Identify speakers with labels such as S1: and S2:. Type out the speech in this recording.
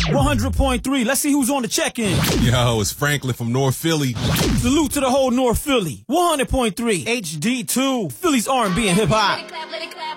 S1: 100.3. Let's see who's on the check-in.
S2: Yo, it's Franklin from North Philly.
S1: Salute to the whole North Philly. 100.3 HD2. Philly's R&B and hip-hop.